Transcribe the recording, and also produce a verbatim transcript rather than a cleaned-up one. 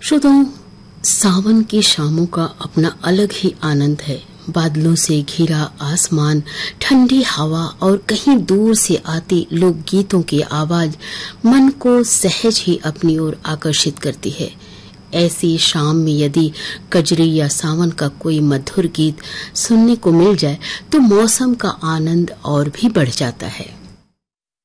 श्रोताओं, सावन की शामों का अपना अलग ही आनंद है। बादलों से घिरा आसमान, ठंडी हवा और कहीं दूर से आती लोकगीतों की आवाज मन को सहज ही अपनी ओर आकर्षित करती है। ऐसी शाम में यदि कजरी या सावन का कोई मधुर गीत सुनने को मिल जाए तो मौसम का आनंद और भी बढ़ जाता है।